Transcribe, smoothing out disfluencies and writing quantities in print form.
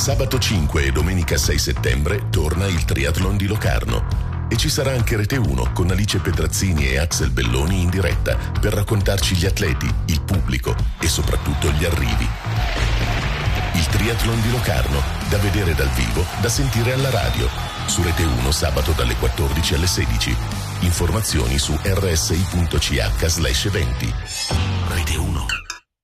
Sabato 5 e domenica 6 settembre torna il Triathlon di Locarno. E ci sarà anche Rete 1 con Alice Pedrazzini e Axel Belloni in diretta per raccontarci gli atleti, il pubblico e soprattutto gli arrivi. Il Triathlon di Locarno, da vedere dal vivo, da sentire alla radio. Su Rete 1 sabato dalle 14 alle 16. Informazioni su rsi.ch/eventi. Rete 1.